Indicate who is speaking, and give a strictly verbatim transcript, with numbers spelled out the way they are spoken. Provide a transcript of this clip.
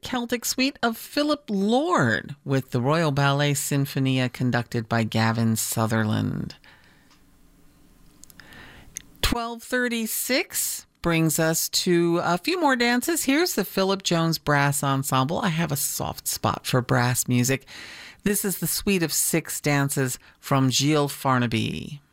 Speaker 1: Celtic Suite of Philip Lord with the Royal Ballet Sinfonia conducted by Gavin Sutherland. twelve thirty-six brings us to a few more dances. Here's the Philip Jones Brass Ensemble. I have a soft spot for brass music. This is the suite of six dances from Gilles Farnaby.